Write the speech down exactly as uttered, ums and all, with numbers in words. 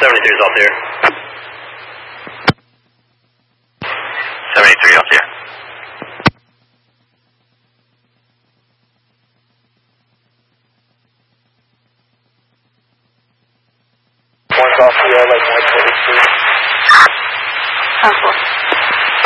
seventy-three is off here. seventy-three off here. One's off here, like one forty-two. ten four.